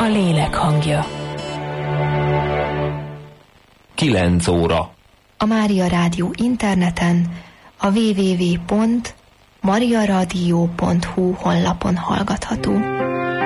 a lélek hangja. 9 óra. A Mária Rádió interneten, a www.mariaradio.hu honlapon hallgatható.